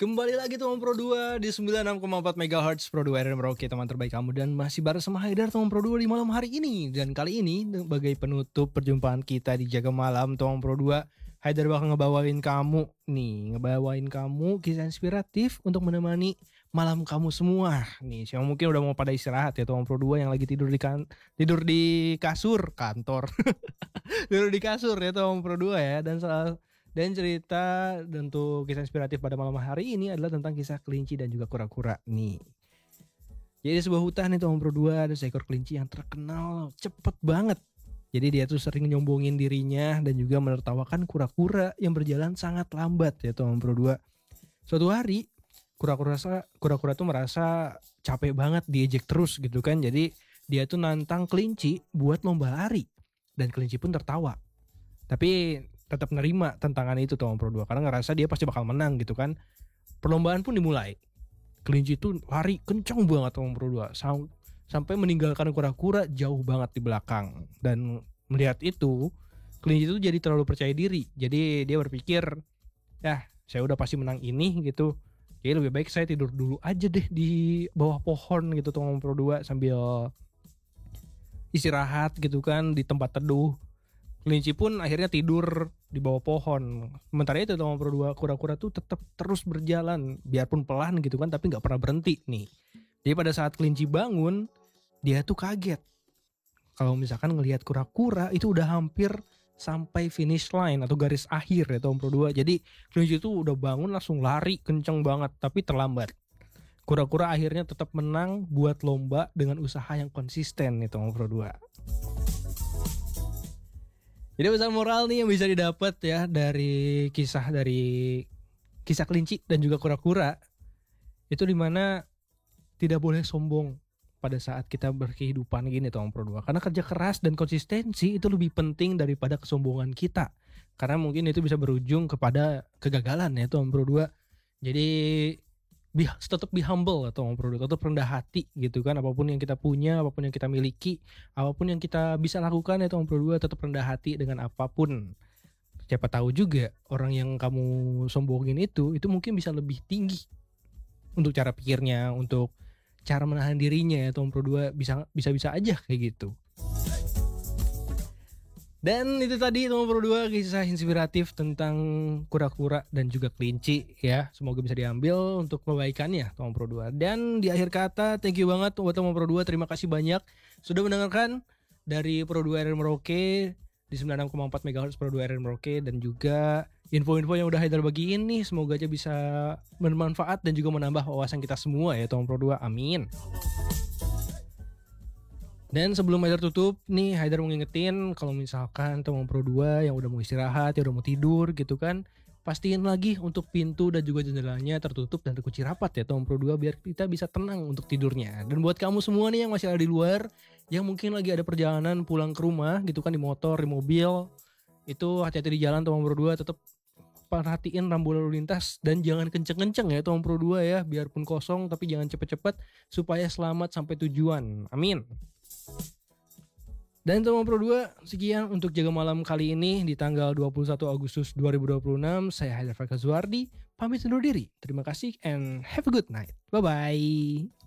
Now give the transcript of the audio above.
Kembali lagi teman Pro 2 di 96,4 MHz Pro 2 RN Merauke, teman terbaik kamu, dan masih bareng sama Haidar teman Pro 2 di malam hari ini. Dan kali ini sebagai penutup perjumpaan kita di Jaga Malam teman Pro 2, Haidar bakal ngebawain kamu kisah inspiratif untuk menemani malam kamu semua. Nih, siapa mungkin udah mau pada istirahat ya teman Pro 2 yang lagi tidur di kasur kantor. Tidur di kasur ya teman Pro 2 ya. Dan cerita untuk kisah inspiratif pada malam hari ini adalah tentang kisah kelinci dan juga kura-kura nih. Jadi sebuah hutan itu Pro 2 ada seekor kelinci yang terkenal cepet banget. Jadi dia tuh sering nyombongin dirinya dan juga menertawakan kura-kura yang berjalan sangat lambat ya Pro 2. Suatu hari kura-kura tuh merasa capek banget diejek terus gitu kan. Jadi dia tuh nantang kelinci buat lomba lari. Dan kelinci pun tertawa. Tapi tetap nerima tantangan itu Tom Pro 2 karena ngerasa dia pasti bakal menang gitu kan. Perlombaan pun dimulai. Kelinci itu lari kencang banget Tom Pro 2 sampai meninggalkan kura-kura jauh banget di belakang. Dan melihat itu, kelinci itu jadi terlalu percaya diri. Jadi dia berpikir, ya saya udah pasti menang ini gitu. Jadi lebih baik saya tidur dulu aja deh di bawah pohon gitu Tom Pro 2 sambil istirahat gitu kan di tempat teduh. Kelinci pun akhirnya tidur di bawah pohon. Sementara itu Tom Pro 2 kura-kura tuh tetap terus berjalan biarpun pelan gitu kan, tapi nggak pernah berhenti nih. Jadi pada saat kelinci bangun, dia tuh kaget. Kalau misalkan ngelihat kura-kura itu udah hampir sampai finish line atau garis akhir ya Tom Pro 2. Jadi kelinci itu udah bangun langsung lari kenceng banget tapi terlambat. Kura-kura akhirnya tetap menang buat lomba dengan usaha yang konsisten nih Tom Pro 2. Jadi pesan moral nih yang bisa didapat ya dari kisah kelinci dan juga kura-kura itu dimana tidak boleh sombong pada saat kita berkehidupan gini Tom Pro 2. Karena kerja keras dan konsistensi itu lebih penting daripada kesombongan kita. Karena mungkin itu bisa berujung kepada kegagalan ya Tom Pro 2. Jadi tetap be humble atau tetap rendah hati gitu kan. Apapun yang kita punya, apapun yang kita miliki, apapun yang kita bisa lakukan ya Tom Pro 2, tetap rendah hati dengan apapun. Siapa tahu juga orang yang kamu sombongin itu mungkin bisa lebih tinggi untuk cara pikirnya, untuk cara menahan dirinya ya Tom Pro 2, bisa aja kayak gitu. Dan itu tadi Tom Pro 2 kisah inspiratif tentang kura-kura dan juga kelinci ya. Semoga bisa diambil untuk kebaikannya Tom Pro 2. Dan di akhir kata, thank you banget buat Tom Pro 2. Terima kasih banyak sudah mendengarkan dari Pro 2 RN Merauke di 96,4 MHz Pro 2 RN Merauke, dan juga info-info yang udah Haidar bagiin nih semoga aja bisa bermanfaat dan juga menambah wawasan kita semua ya Tom Pro 2. Amin. Dan sebelum Haidar tutup nih, Haidar mau ngingetin kalau misalkan teman Pro 2 yang udah mau istirahat, yang udah mau tidur gitu kan, pastiin lagi untuk pintu dan juga jendelanya tertutup dan terkunci rapat ya teman Pro 2 biar kita bisa tenang untuk tidurnya. Dan buat kamu semua nih yang masih ada di luar, yang mungkin lagi ada perjalanan pulang ke rumah gitu kan, di motor, di mobil, itu hati-hati di jalan teman Pro 2, tetap perhatiin rambu lalu lintas dan jangan kenceng-kenceng ya teman Pro 2 ya, biarpun kosong tapi jangan cepet-cepet supaya selamat sampai tujuan. Amin. Dan teman Pro 2, sekian untuk Jaga Malam kali ini di tanggal 21 Agustus 2026. Saya Haidar Farkazuardi, pamit undur diri. Terima kasih and have a good night. Bye-bye.